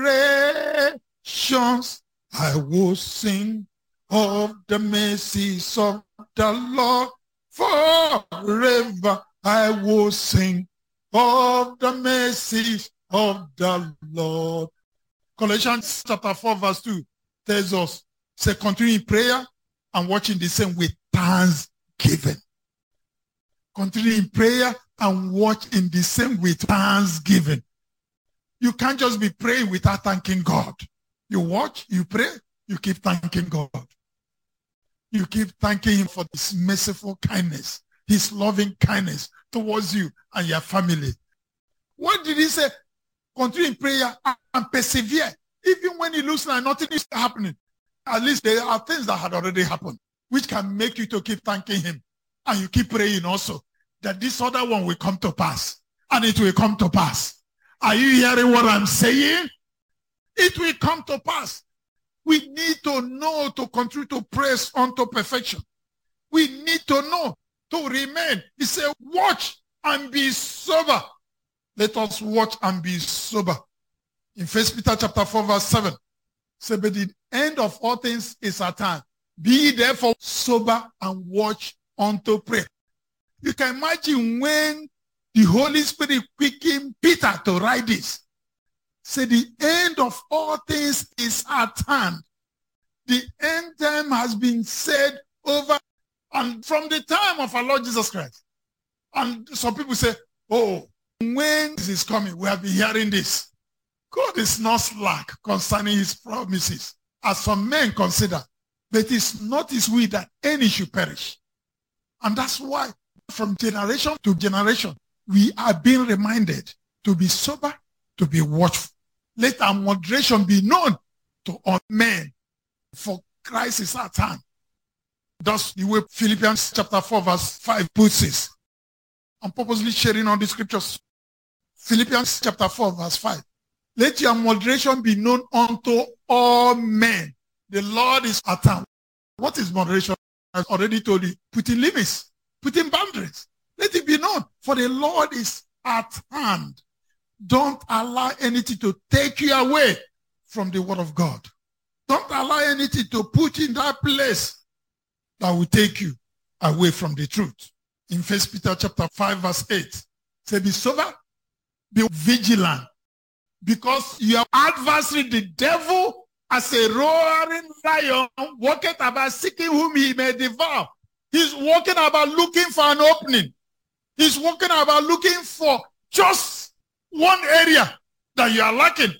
generations I will sing of the mercies of the Lord. Forever I will sing of the mercies of the Lord. Colossians chapter 4 verse 2 tells us, say, continue in prayer and watching the same with thanksgiving. Continue in prayer and watch in the same with thanksgiving. You can't just be praying without thanking God. You watch, you pray, you keep thanking God. You keep thanking him for his merciful kindness, his loving kindness towards you and your family. What did he say? Continue in prayer and persevere. Even when it looks like nothing is happening, at least there are things that had already happened, which can make you to keep thanking him. And you keep praying also that this other one will come to pass. And it will come to pass. Are you hearing what I'm saying? It will come to pass. We need to know to continue to press unto perfection. We need to know to remain. He said, watch and be sober. Let us watch and be sober. In 1 Peter chapter 4 verse 7, say, but the end of all things is at hand. Be therefore sober and watch unto prayer. You can imagine when the Holy Spirit quickened Peter to write this. Say, the end of all things is at hand. The end time has been said over and from the time of our Lord Jesus Christ. And some people say, oh, when this is coming, we have been hearing this. God is not slack concerning his promises, as some men consider. But it's not his will that any should perish. And that's why from generation to generation, we are being reminded to be sober, to be watchful. Let our moderation be known to all men, for Christ is at hand. That's the way Philippians chapter 4 verse 5 puts it. I'm purposely sharing on the scriptures. Philippians chapter 4 verse 5. Let your moderation be known unto all men. The Lord is at hand. What is moderation? I've already told you. Putting limits, putting boundaries. Let it be known, for the Lord is at hand. Don't allow anything to take you away from the word of God. Don't allow anything to put you in that place that will take you away from the truth. In 1 Peter chapter 5 verse 8, say, be sober, be vigilant, because your adversary, the devil, as a roaring lion, walketh about seeking whom he may devour. He's walking about looking for an opening. He's walking about looking for just one area that you are lacking